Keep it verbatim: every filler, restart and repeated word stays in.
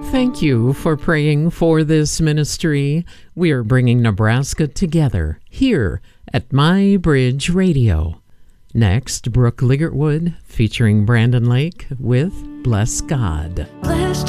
Thank you for praying for this ministry. We are bringing Nebraska together here at My Bridge Radio. Next, Brooke Ligertwood featuring Brandon Lake with Bless God. Blessed